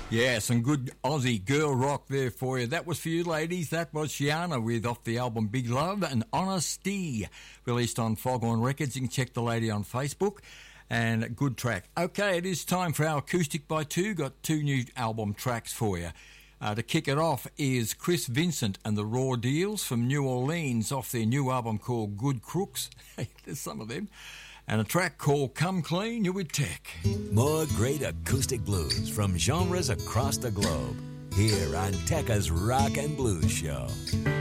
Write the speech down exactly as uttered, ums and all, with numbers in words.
Yeah, some good Aussie girl rock there for you. That was for you, ladies. That was Shiana with off the album Big Love and Honesty, released on Foghorn Records. You can check the lady on Facebook. And a good track. Okay, it is time for our Acoustic by Two. Got two new album tracks for you. Uh, to kick it off is Chris Vincent and the Raw Deals from New Orleans off their new album called Good Crooks. There's some of them. And a track called Come Clean, You With Tech. More great acoustic blues from genres across the globe. Here on Tekka's Rock and Blues Show.